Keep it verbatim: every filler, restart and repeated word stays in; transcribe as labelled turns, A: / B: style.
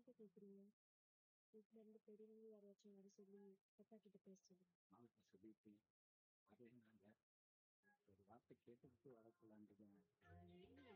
A: எதுக்கு கேக்குறீங்க? வீட்ல இருந்து பெரியவங்க யாராச்சும் வர சொல்லி அப்பா கிட்ட பேச சொல்லுங்க.
B: மாவுக்கு சொல்லிட்டு அது என்னங்க ஒரு வார்த்தை கேட்டுக்கிட்டு வரக்கூடாதுங்க.